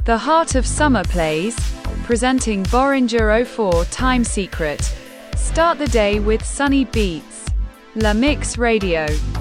The Heart of Summer plays, presenting Boringer 04 Time Secret. Start the day with sunny beats. La Mix Radio.